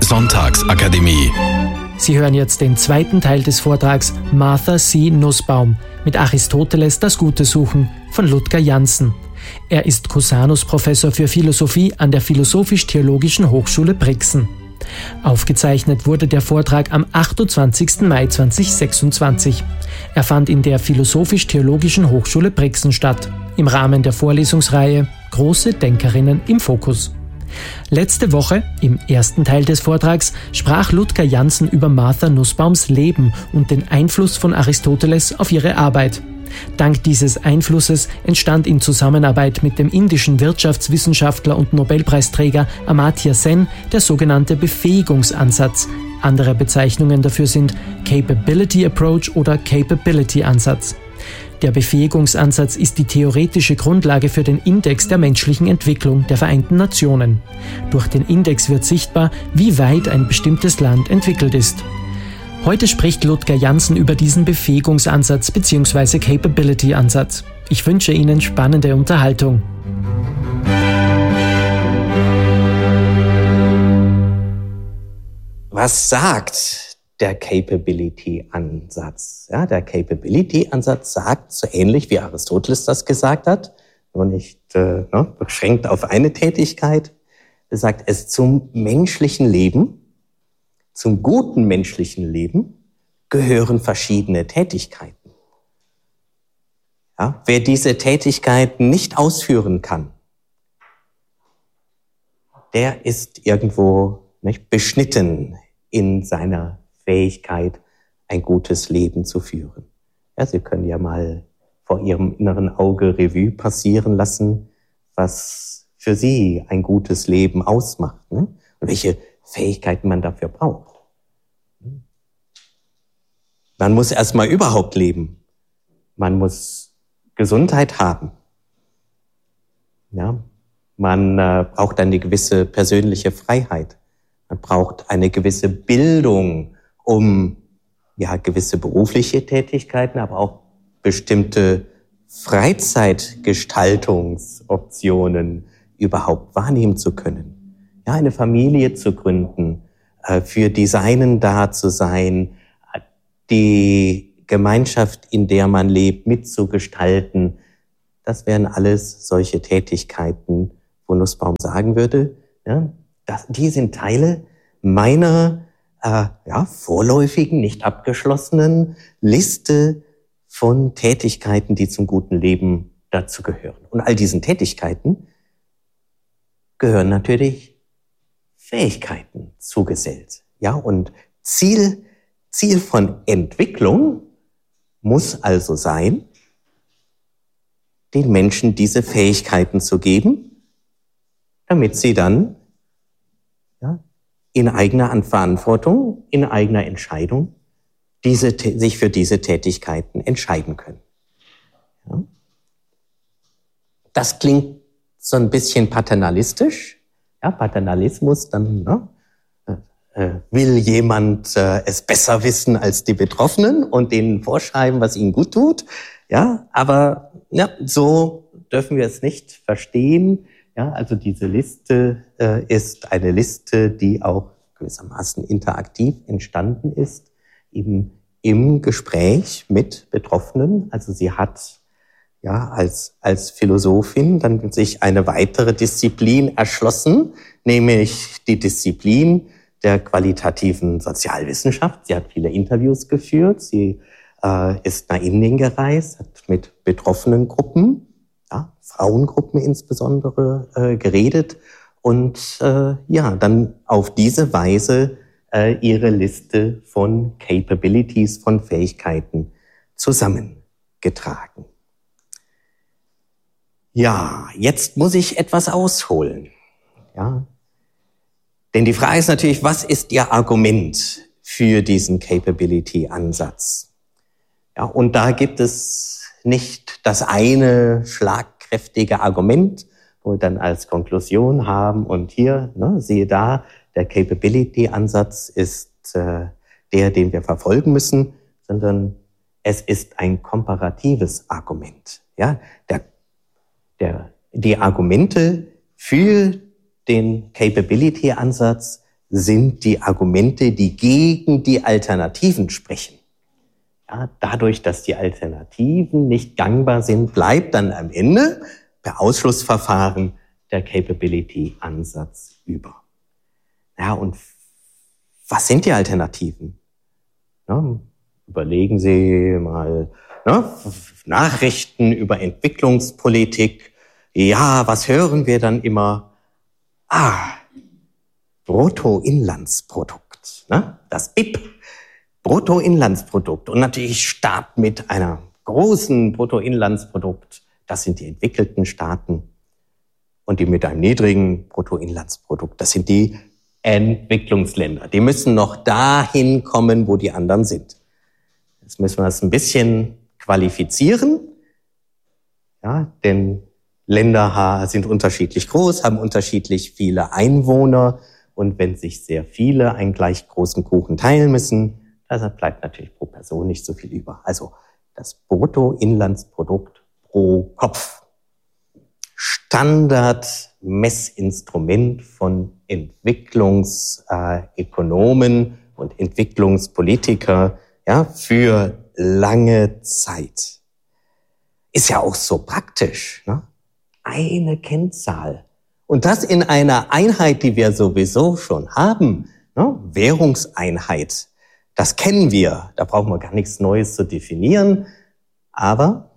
Sonntagsakademie. Sie hören jetzt den zweiten Teil des Vortrags Martha C. Nussbaum mit Aristoteles das Gute suchen von Ludger Jansen. Er ist Cusanus-Professor für Philosophie an der Philosophisch-Theologischen Hochschule Brixen. Aufgezeichnet wurde der Vortrag am 28. Mai 2026. Er fand in der Philosophisch-Theologischen Hochschule Brixen statt, im Rahmen der Vorlesungsreihe Große Denkerinnen im Fokus. Letzte Woche, im ersten Teil des Vortrags, sprach Ludger Jansen über Martha Nussbaums Leben und den Einfluss von Aristoteles auf ihre Arbeit. Dank dieses Einflusses entstand in Zusammenarbeit mit dem indischen Wirtschaftswissenschaftler und Nobelpreisträger Amartya Sen der sogenannte Befähigungsansatz. Andere Bezeichnungen dafür sind Capability Approach oder Capability Ansatz. Der Befähigungsansatz ist die theoretische Grundlage für den Index der menschlichen Entwicklung der Vereinten Nationen. Durch den Index wird sichtbar, wie weit ein bestimmtes Land entwickelt ist. Heute spricht Ludger Jansen über diesen Befähigungsansatz bzw. Capability-Ansatz. Ich wünsche Ihnen spannende Unterhaltung. Was sagt der Capability-Ansatz? Ja, der Capability-Ansatz sagt, so ähnlich wie Aristoteles das gesagt hat, nur nicht beschränkt auf eine Tätigkeit, er sagt es zum menschlichen Leben, zum guten menschlichen Leben gehören verschiedene Tätigkeiten. Ja, wer diese Tätigkeiten nicht ausführen kann, der ist irgendwo beschnitten in seiner Fähigkeit, ein gutes Leben zu führen. Ja, Sie können ja mal vor Ihrem inneren Auge Revue passieren lassen, was für Sie ein gutes Leben ausmacht, ne? Und welche Fähigkeiten man dafür braucht. Man muss erstmal überhaupt leben. Man muss Gesundheit haben. Ja, man braucht eine gewisse persönliche Freiheit. Man braucht eine gewisse Bildung, um gewisse berufliche Tätigkeiten, aber auch bestimmte Freizeitgestaltungsoptionen überhaupt wahrnehmen zu können. Ja, eine Familie zu gründen, für Designen da zu sein, die Gemeinschaft, in der man lebt, mitzugestalten. Das wären alles solche Tätigkeiten, wo Nussbaum sagen würde, ja, die sind Teile meiner vorläufigen, nicht abgeschlossenen Liste von Tätigkeiten, die zum guten Leben dazu gehören. Und all diesen Tätigkeiten gehören natürlich Fähigkeiten zugesellt. Ja, und Ziel von Entwicklung muss also sein, den Menschen diese Fähigkeiten zu geben, damit sie dann in eigener Verantwortung, in eigener Entscheidung sich für diese Tätigkeiten entscheiden können. Ja. Das klingt so ein bisschen paternalistisch. Ja, Paternalismus, dann will jemand es besser wissen als die Betroffenen und denen vorschreiben, was ihnen gut tut. Ja, aber so dürfen wir es nicht verstehen. Ja, also diese Liste ist eine Liste, die auch gewissermaßen interaktiv entstanden ist, eben im Gespräch mit Betroffenen. Also sie hat als Philosophin dann sich eine weitere Disziplin erschlossen, nämlich die Disziplin der qualitativen Sozialwissenschaft. Sie hat viele Interviews geführt, sie ist nach Indien gereist, hat mit betroffenen Gruppen, Frauengruppen insbesondere, geredet und dann auf diese Weise ihre Liste von Capabilities, von Fähigkeiten zusammengetragen. Ja, jetzt muss ich etwas ausholen. Ja, denn die Frage ist natürlich, was ist Ihr Argument für diesen Capability-Ansatz? Ja, und da gibt es nicht das eine schlagkräftige Argument, wo wir dann als Konklusion haben und hier, siehe da, der Capability-Ansatz ist der, den wir verfolgen müssen, sondern es ist ein komparatives Argument. Ja, die Argumente für den Capability-Ansatz sind die Argumente, die gegen die Alternativen sprechen. Ja, dadurch, dass die Alternativen nicht gangbar sind, bleibt dann am Ende per Ausschlussverfahren der Capability-Ansatz über. Ja, und was sind die Alternativen? Ja, überlegen Sie mal, Nachrichten über Entwicklungspolitik. Ja, was hören wir dann immer? Bruttoinlandsprodukt, das BIP, Bruttoinlandsprodukt. Und natürlich Staat mit einer großen Bruttoinlandsprodukt, das sind die entwickelten Staaten. Und die mit einem niedrigen Bruttoinlandsprodukt, das sind die Entwicklungsländer. Die müssen noch dahin kommen, wo die anderen sind. Jetzt müssen wir das ein bisschen qualifizieren, ja, denn Länder sind unterschiedlich groß, haben unterschiedlich viele Einwohner. Und wenn sich sehr viele einen gleich großen Kuchen teilen müssen, dann bleibt natürlich pro Person nicht so viel über. Also das Bruttoinlandsprodukt pro Kopf. Standardmessinstrument von Entwicklungsökonomen und Entwicklungspolitiker, ja, für lange Zeit. Ist ja auch so praktisch, ne? Eine Kennzahl. Und das in einer Einheit, die wir sowieso schon haben, ne? Währungseinheit. Das kennen wir. Da brauchen wir gar nichts Neues zu definieren. Aber,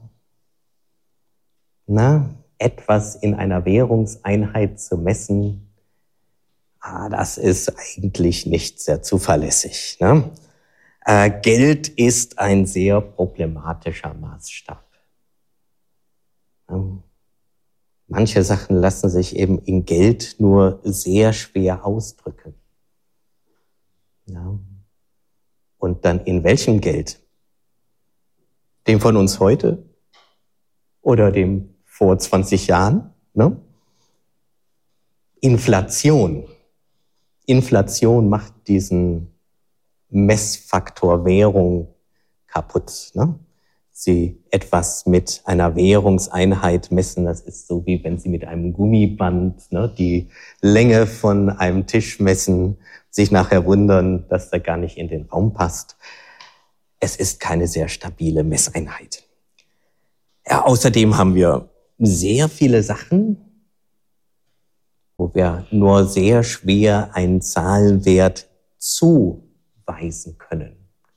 etwas in einer Währungseinheit zu messen, das ist eigentlich nicht sehr zuverlässig, ne? Geld ist ein sehr problematischer Maßstab. Manche Sachen lassen sich eben in Geld nur sehr schwer ausdrücken. Ja. Und dann in welchem Geld? Dem von uns heute? Oder dem vor 20 Jahren? Ne? Inflation. Inflation macht diesen Messfaktor Währung kaputt. Ne? Sie etwas mit einer Währungseinheit messen, das ist so wie wenn Sie mit einem Gummiband die Länge von einem Tisch messen, sich nachher wundern, dass der gar nicht in den Raum passt. Es ist keine sehr stabile Messeinheit. Ja, außerdem haben wir sehr viele Sachen, wo wir nur sehr schwer einen Zahlenwert zuweisen können.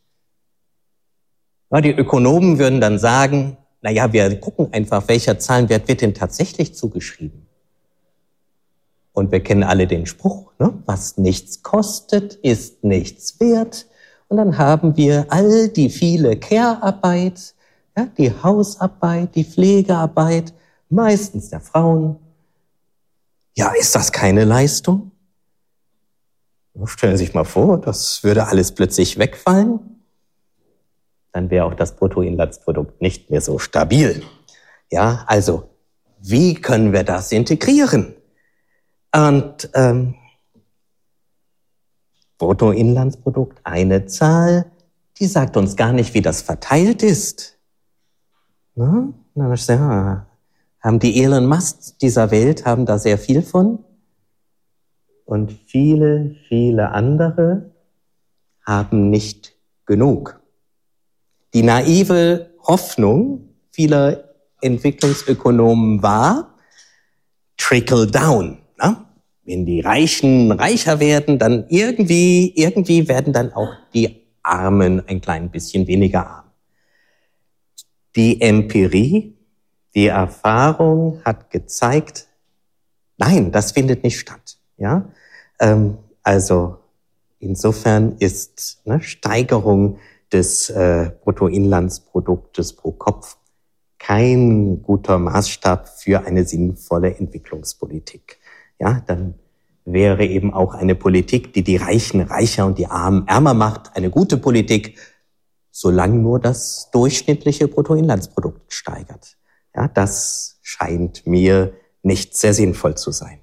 Ja, die Ökonomen würden dann sagen, wir gucken einfach, welcher Zahlenwert wird denn tatsächlich zugeschrieben. Und wir kennen alle den Spruch, was nichts kostet, ist nichts wert. Und dann haben wir all die viele Care-Arbeit, ja, die Hausarbeit, die Pflegearbeit, meistens der Frauen. Ja, ist das keine Leistung? Stellen Sie sich mal vor, das würde alles plötzlich wegfallen. Dann wäre auch das Bruttoinlandsprodukt nicht mehr so stabil. Ja, also, wie können wir das integrieren? Und Bruttoinlandsprodukt, eine Zahl, die sagt uns gar nicht, wie das verteilt ist. Na, haben die Elon Musk dieser Welt, haben da sehr viel von. Und viele, viele andere haben nicht genug. Die naive Hoffnung vieler Entwicklungsökonomen war, trickle down. Wenn die Reichen reicher werden, dann irgendwie werden dann auch die Armen ein klein bisschen weniger arm. Die Empirie, die Erfahrung hat gezeigt, nein, das findet nicht statt. Ja, also insofern ist Steigerung des Bruttoinlandsproduktes pro Kopf kein guter Maßstab für eine sinnvolle Entwicklungspolitik. Ja, dann wäre eben auch eine Politik, die die Reichen reicher und die Armen ärmer macht, eine gute Politik, solange nur das durchschnittliche Bruttoinlandsprodukt steigert. Ja, das scheint mir nicht sehr sinnvoll zu sein.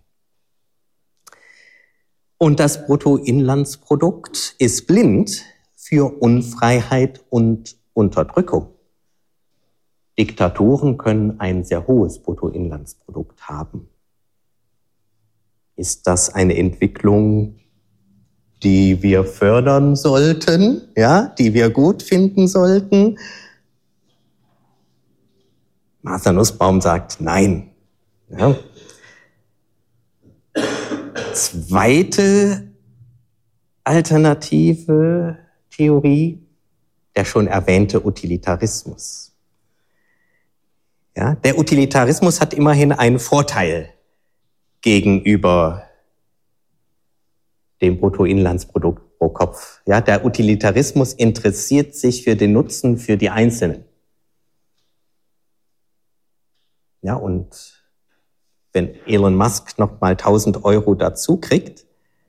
Und das Bruttoinlandsprodukt ist blind für Unfreiheit und Unterdrückung. Diktaturen können ein sehr hohes Bruttoinlandsprodukt haben. Ist das eine Entwicklung, die wir fördern sollten, ja, die wir gut finden sollten. Martha Nussbaum sagt nein. Ja. Zweite alternative Theorie, der schon erwähnte Utilitarismus. Ja, der Utilitarismus hat immerhin einen Vorteil gegenüber dem Bruttoinlandsprodukt pro Kopf. Ja, der Utilitarismus interessiert sich für den Nutzen für die Einzelnen. Ja, und wenn Elon Musk nochmal 1.000 Euro dazu kriegt,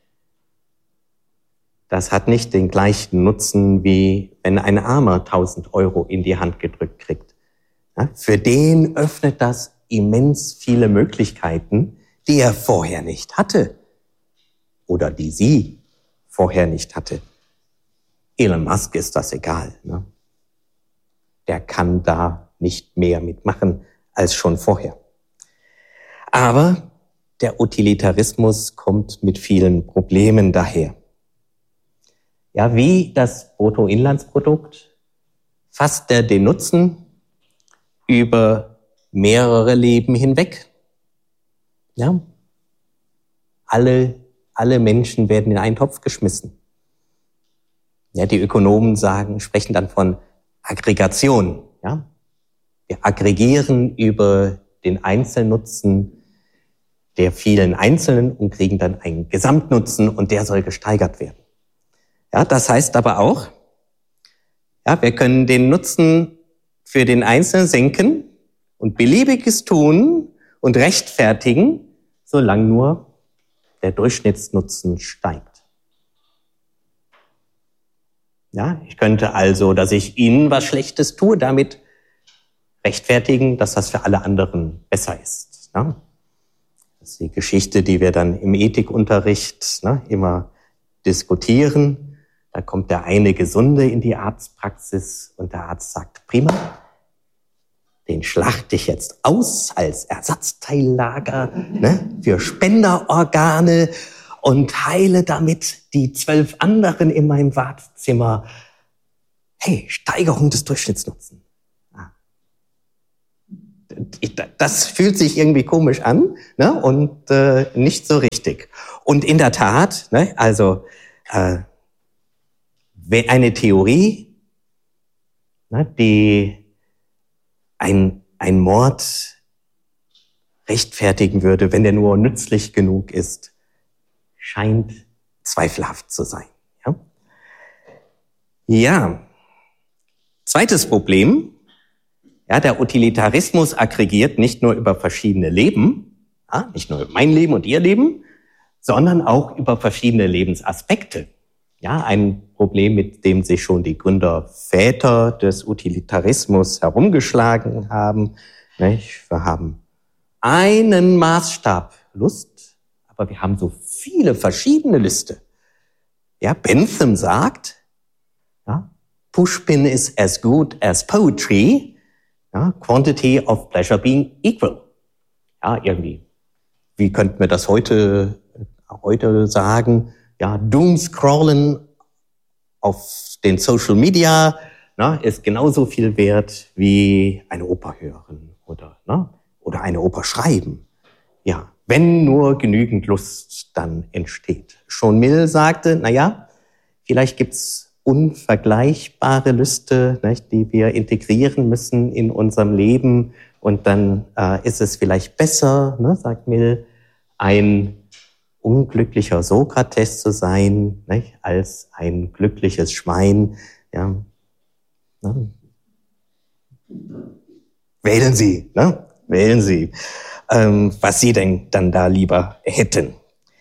das hat nicht den gleichen Nutzen, wie wenn ein Armer 1.000 Euro in die Hand gedrückt kriegt. Ja, für den öffnet das immens viele Möglichkeiten, die er vorher nicht hatte oder die sie vorher nicht hatte. Elon Musk ist das egal. Ne? Der kann da nicht mehr mitmachen als schon vorher. Aber der Utilitarismus kommt mit vielen Problemen daher. Ja, wie das Bruttoinlandsprodukt fasst er den Nutzen über mehrere Leben hinweg. Ja, alle Menschen werden in einen Topf geschmissen. Ja, die Ökonomen sprechen dann von Aggregation. Ja, wir aggregieren über den Einzelnutzen der vielen Einzelnen und kriegen dann einen Gesamtnutzen und der soll gesteigert werden. Ja, das heißt aber auch, ja, wir können den Nutzen für den Einzelnen senken und Beliebiges tun und rechtfertigen, solange nur der Durchschnittsnutzen steigt. Ja, ich könnte also, dass ich Ihnen was Schlechtes tue, damit rechtfertigen, dass das für alle anderen besser ist. Ja? Das ist die Geschichte, die wir dann im Ethikunterricht immer diskutieren. Da kommt der eine Gesunde in die Arztpraxis und der Arzt sagt, prima, den schlachte ich jetzt aus als Ersatzteillager für Spenderorgane und heile damit die 12 anderen in meinem Wartezimmer. Hey, Steigerung des Durchschnittsnutzens. Das fühlt sich irgendwie komisch an und nicht so richtig. Und in der Tat, also eine Theorie, die ein Mord rechtfertigen würde, wenn der nur nützlich genug ist, scheint zweifelhaft zu sein. Ja. Zweites Problem. Ja, der Utilitarismus aggregiert nicht nur über verschiedene Leben, nicht nur mein Leben und Ihr Leben, sondern auch über verschiedene Lebensaspekte. Ja, ein Problem, mit dem sich schon die Gründerväter des Utilitarismus herumgeschlagen haben. Wir haben einen Maßstab Lust, aber wir haben so viele verschiedene Lüste. Ja, Bentham sagt, Pushpin is as good as poetry, quantity of pleasure being equal. Ja, irgendwie. Wie könnten wir das heute sagen? Ja, Doomscrollen auf den Social Media ist genauso viel wert wie eine Oper hören oder eine Oper schreiben. Ja, wenn nur genügend Lust dann entsteht. Schon Mill sagte, vielleicht gibt's unvergleichbare Lüste, die wir integrieren müssen in unserem Leben und dann ist es vielleicht besser, sagt Mill, ein unglücklicher Sokrates zu sein, als ein glückliches Schwein. Ja. Wählen Sie, wählen Sie, was Sie denn dann da lieber hätten.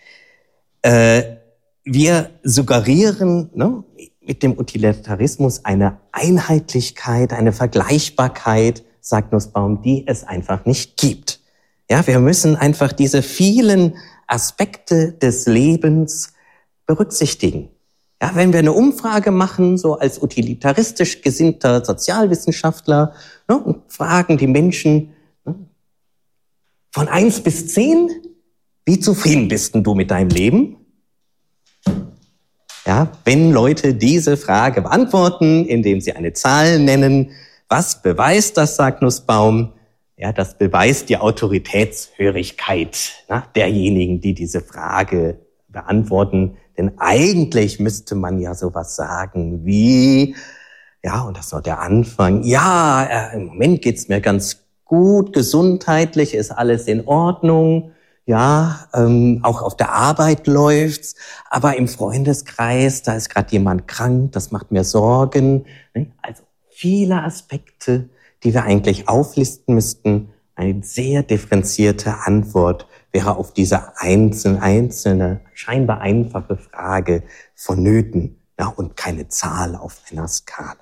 Wir suggerieren mit dem Utilitarismus eine Einheitlichkeit, eine Vergleichbarkeit, sagt Nussbaum, die es einfach nicht gibt. Ja, wir müssen einfach diese vielen Aspekte des Lebens berücksichtigen. Ja, wenn wir eine Umfrage machen, so als utilitaristisch gesinnter Sozialwissenschaftler, und fragen die Menschen von 1 bis 10, wie zufrieden bist denn du mit deinem Leben? Ja, wenn Leute diese Frage beantworten, indem sie eine Zahl nennen, was beweist das, sagt Nussbaum? Ja, das beweist die Autoritätshörigkeit derjenigen, die diese Frage beantworten. Denn eigentlich müsste man ja sowas sagen wie, ja, und das ist noch der Anfang, ja, im Moment geht's mir ganz gut, gesundheitlich ist alles in Ordnung, ja, auch auf der Arbeit läuft's, aber im Freundeskreis, da ist gerade jemand krank, das macht mir Sorgen. Also viele Aspekte, die wir eigentlich auflisten müssten. Eine sehr differenzierte Antwort wäre auf diese einzelne, scheinbar einfache Frage vonnöten, ja, und keine Zahl auf einer Skala.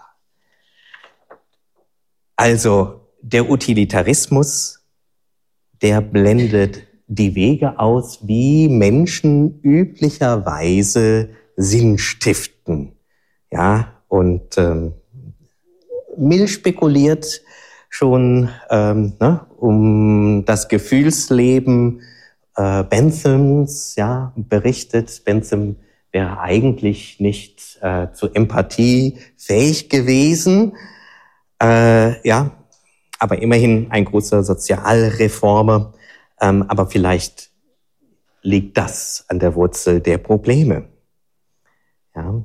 Also der Utilitarismus, der blendet die Wege aus, wie Menschen üblicherweise Sinn stiften. Ja, und Mill spekuliert schon um das Gefühlsleben Benthams, ja, berichtet, Bentham wäre eigentlich nicht zu Empathie fähig gewesen, ja, aber immerhin ein großer Sozialreformer, aber vielleicht liegt das an der Wurzel der Probleme. Ja.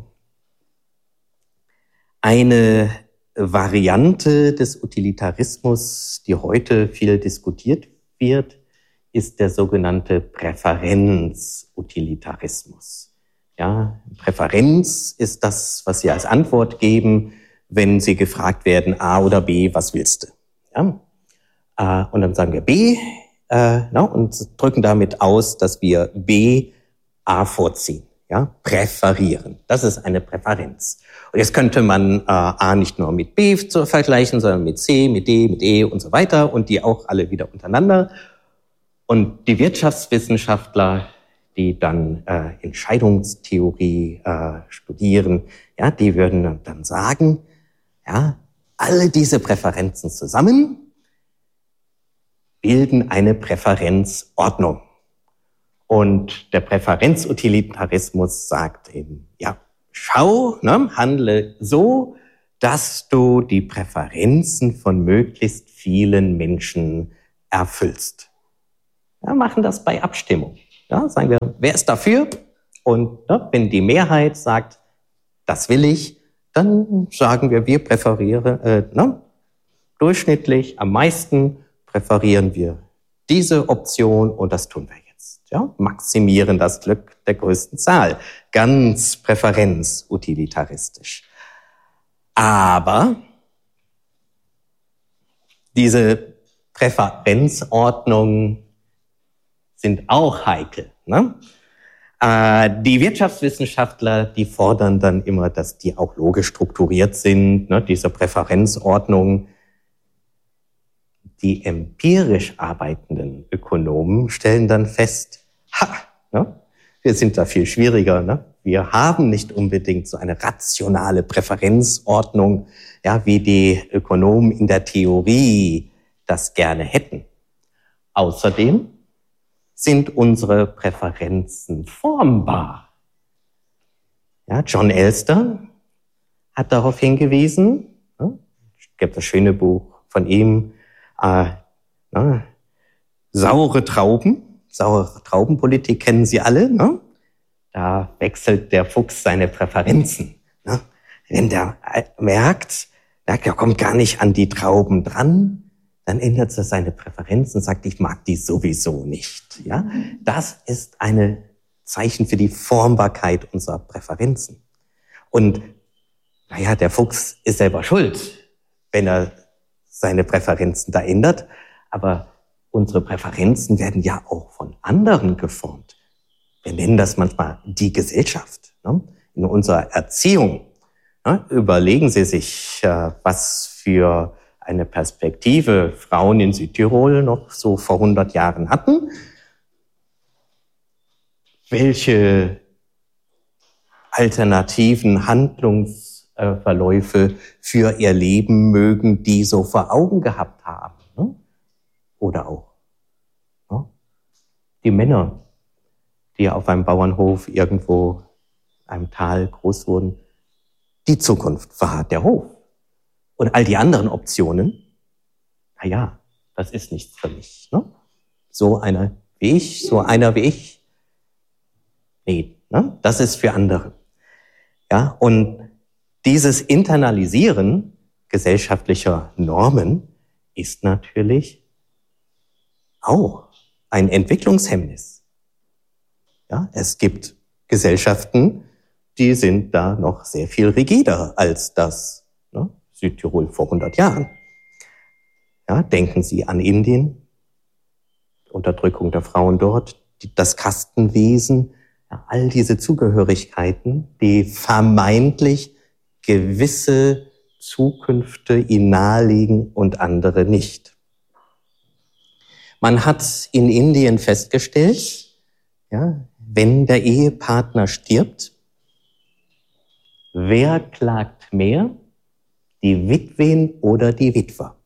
Eine Variante des Utilitarismus, die heute viel diskutiert wird, ist der sogenannte Präferenzutilitarismus. Ja, Präferenz ist das, was Sie als Antwort geben, wenn Sie gefragt werden, A oder B, was willst du? Ja? Und dann sagen wir B und drücken damit aus, dass wir B, A vorziehen. Ja, präferieren. Das ist eine Präferenz. Und jetzt könnte man A nicht nur mit B vergleichen, sondern mit C, mit D, mit E und so weiter und die auch alle wieder untereinander. Und die Wirtschaftswissenschaftler, die dann Entscheidungstheorie studieren, ja, die würden dann sagen, ja, alle diese Präferenzen zusammen bilden eine Präferenzordnung. Und der Präferenzutilitarismus sagt eben, ja, schau, handle so, dass du die Präferenzen von möglichst vielen Menschen erfüllst. Ja, machen das bei Abstimmung. Ja, sagen wir, wer ist dafür? Und wenn die Mehrheit sagt, das will ich, dann sagen wir präferieren, durchschnittlich am meisten präferieren wir diese Option und das tun wir jetzt. Ja, maximieren das Glück der größten Zahl. Ganz präferenzutilitaristisch. Aber diese Präferenzordnungen sind auch heikel. Die Wirtschaftswissenschaftler, die fordern dann immer, dass die auch logisch strukturiert sind, diese Präferenzordnungen. Die empirisch arbeitenden Ökonomen stellen dann fest, wir sind da viel schwieriger. Wir haben nicht unbedingt so eine rationale Präferenzordnung, ja, wie die Ökonomen in der Theorie das gerne hätten. Außerdem sind unsere Präferenzen formbar. Ja, John Elster hat darauf hingewiesen, es gibt das schöne Buch von ihm, saure Traubenpolitik kennen Sie alle. Da wechselt der Fuchs seine Präferenzen. Wenn der merkt, der kommt gar nicht an die Trauben dran, dann ändert er seine Präferenzen und sagt, ich mag die sowieso nicht. Ja, das ist ein Zeichen für die Formbarkeit unserer Präferenzen. Und der Fuchs ist selber schuld, wenn er seine Präferenzen da ändert, aber unsere Präferenzen werden ja auch von anderen geformt. Wir nennen das manchmal die Gesellschaft. In unserer Erziehung überlegen Sie sich, was für eine Perspektive Frauen in Südtirol noch so vor 100 Jahren hatten. Welche alternativen Handlungsverläufe für ihr Leben mögen die so vor Augen gehabt haben. Oder auch die Männer, die auf einem Bauernhof irgendwo einem Tal groß wurden, die Zukunft war der Hof. Und all die anderen Optionen, naja, das ist nichts für mich. Ne? So einer wie ich, nee, ne? Das ist für andere. Ja, und dieses Internalisieren gesellschaftlicher Normen ist natürlich auch ein Entwicklungshemmnis. Ja, es gibt Gesellschaften, die sind da noch sehr viel rigider als das, ne, Südtirol vor 100 Jahren. Ja, denken Sie an Indien, Unterdrückung der Frauen dort, das Kastenwesen, ja, all diese Zugehörigkeiten, die vermeintlich gewisse Zukünfte ihnen nahelegen und andere nicht. Man hat in Indien festgestellt, ja, wenn der Ehepartner stirbt, wer klagt mehr? Die Witwen oder die Witwer?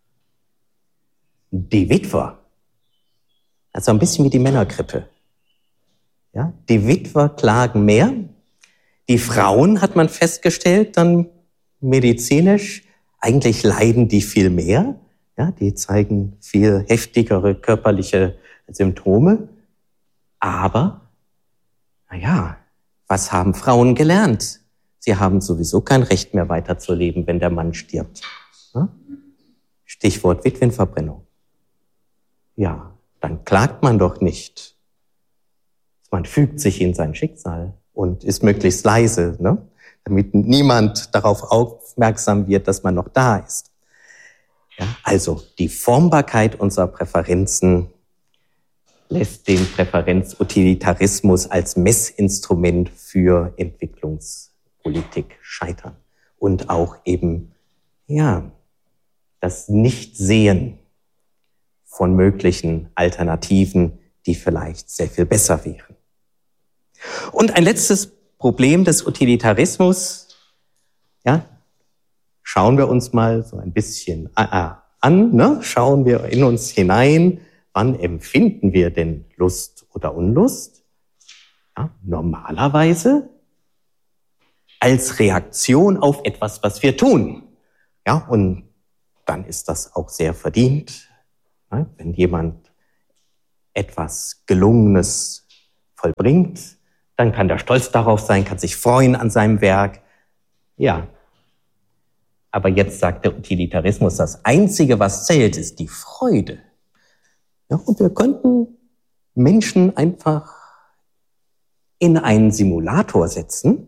Die Witwer. Also ein bisschen wie die Männergrippe. Ja, die Witwer klagen mehr. Die Frauen, hat man festgestellt, dann medizinisch, eigentlich leiden die viel mehr. Ja, die zeigen viel heftigere körperliche Symptome. Aber, naja, was haben Frauen gelernt? Sie haben sowieso kein Recht mehr weiterzuleben, wenn der Mann stirbt. Ja? Stichwort Witwenverbrennung. Ja, dann klagt man doch nicht. Man fügt sich in sein Schicksal und ist möglichst leise, ne? Damit niemand darauf aufmerksam wird, dass man noch da ist. Ja, also die Formbarkeit unserer Präferenzen lässt den Präferenzutilitarismus als Messinstrument für Entwicklungspolitik scheitern. Und auch eben, ja, das Nichtsehen von möglichen Alternativen, die vielleicht sehr viel besser wären. Und ein letztes Problem des Utilitarismus, ja, schauen wir uns mal so ein bisschen an, ne? Schauen wir in uns hinein, wann empfinden wir denn Lust oder Unlust? Ja, normalerweise als Reaktion auf etwas, was wir tun. Ja, und dann ist das auch sehr verdient, ne? Wenn jemand etwas Gelungenes vollbringt, dann kann der stolz darauf sein, kann sich freuen an seinem Werk. Ja, aber jetzt sagt der Utilitarismus, das Einzige, was zählt, ist die Freude. Ja, und wir könnten Menschen einfach in einen Simulator setzen.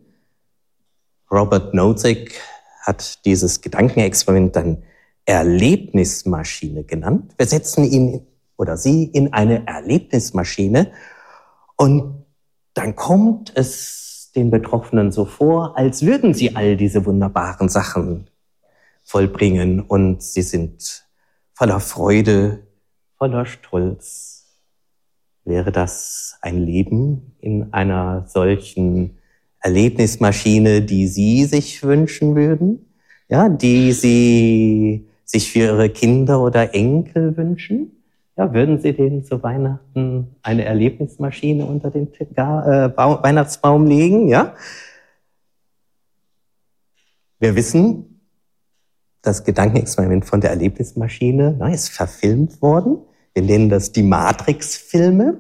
Robert Nozick hat dieses Gedankenexperiment dann Erlebnismaschine genannt. Wir setzen ihn oder sie in eine Erlebnismaschine und dann kommt es den Betroffenen so vor, als würden sie all diese wunderbaren Sachen vollbringen und sie sind voller Freude, voller Stolz. Wäre das ein Leben in einer solchen Erlebnismaschine, die Sie sich wünschen würden? Ja, die Sie sich für Ihre Kinder oder Enkel wünschen? Ja, würden Sie denen zu Weihnachten eine Erlebnismaschine unter den Weihnachtsbaum legen? Ja? Wir wissen, das Gedankenexperiment von der Erlebnismaschine ist verfilmt worden. Wir nennen das die Matrix-Filme.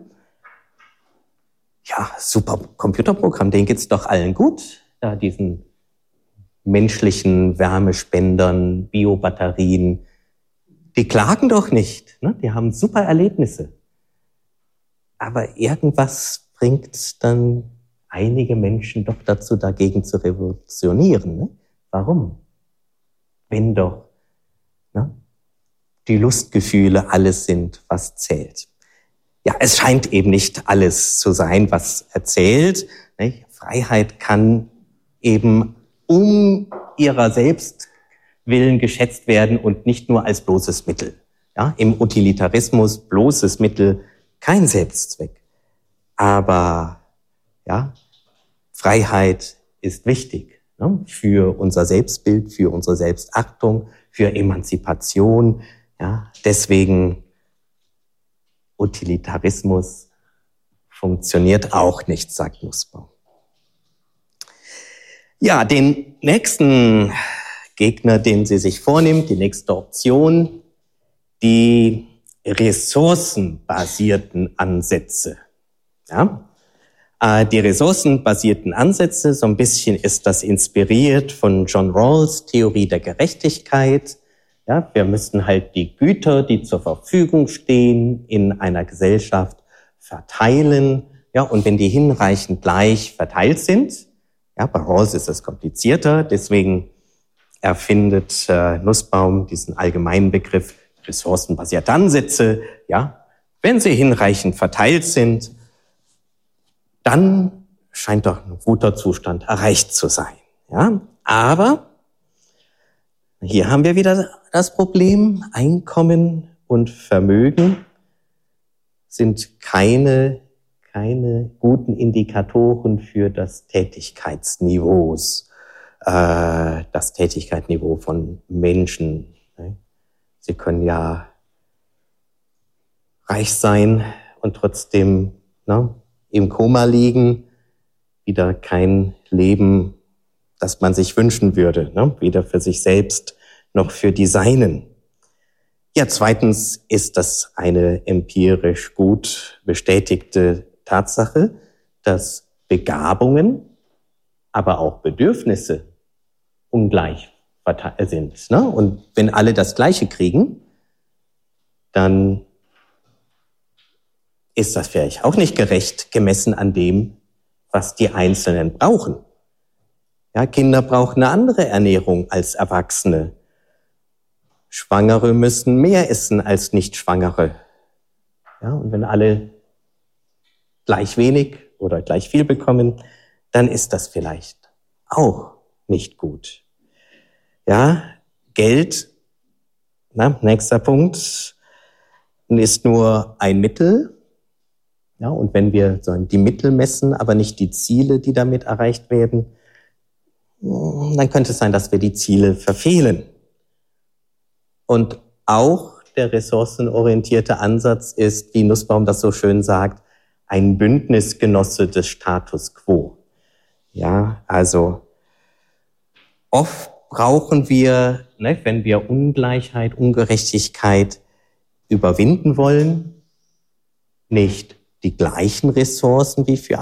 Ja, super Computerprogramm, denen geht's doch allen gut. Ja, diesen menschlichen Wärmespendern, Biobatterien, die klagen doch nicht, ne? Die haben super Erlebnisse. Aber irgendwas bringt dann einige Menschen doch dazu, dagegen zu revolutionieren. Ne? Warum? Wenn doch, ne, die Lustgefühle alles sind, was zählt. Ja, es scheint eben nicht alles zu sein, was erzählt. Ne? Freiheit kann eben um ihrer selbst willen geschätzt werden und nicht nur als bloßes Mittel. Ja, im Utilitarismus bloßes Mittel, kein Selbstzweck. Aber ja, Freiheit ist wichtig, ne, für unser Selbstbild, für unsere Selbstachtung, für Emanzipation. Ja, deswegen Utilitarismus funktioniert auch nicht, sagt Nussbaum. Ja, den nächsten Gegner, den sie sich vornimmt, die nächste Option, die ressourcenbasierten Ansätze. Ja? Die ressourcenbasierten Ansätze, so ein bisschen ist das inspiriert von John Rawls Theorie der Gerechtigkeit. Ja, wir müssen halt die Güter, die zur Verfügung stehen, in einer Gesellschaft verteilen. Ja, und wenn die hinreichend gleich verteilt sind, ja, bei Rawls ist das komplizierter, deswegen erfindet Nussbaum diesen allgemeinen Begriff ressourcenbasierte Ansätze. Ja, wenn sie hinreichend verteilt sind, dann scheint doch ein guter Zustand erreicht zu sein. Ja, aber hier haben wir wieder das Problem, Einkommen und Vermögen sind keine guten Indikatoren für das Tätigkeitsniveau von Menschen. Sie können ja reich sein und trotzdem im Koma liegen, wieder kein Leben, das man sich wünschen würde, weder für sich selbst noch für die Seinen. Ja, zweitens ist das eine empirisch gut bestätigte Tatsache, dass Begabungen, aber auch Bedürfnisse ungleich sind. Und wenn alle das Gleiche kriegen, dann ist das vielleicht auch nicht gerecht gemessen an dem, was die Einzelnen brauchen. Ja, Kinder brauchen eine andere Ernährung als Erwachsene. Schwangere müssen mehr essen als Nicht-Schwangere. Ja, und wenn alle gleich wenig oder gleich viel bekommen, dann ist das vielleicht auch nicht gut. Ja, Geld, nächster Punkt, ist nur ein Mittel. Ja, und wenn wir die Mittel messen, aber nicht die Ziele, die damit erreicht werden, dann könnte es sein, dass wir die Ziele verfehlen. Und auch der ressourcenorientierte Ansatz ist, wie Nussbaum das so schön sagt, ein Bündnisgenosse des Status quo. Ja, also oft brauchen wir, wenn wir Ungleichheit, Ungerechtigkeit überwinden wollen, nicht die gleichen Ressourcen wie für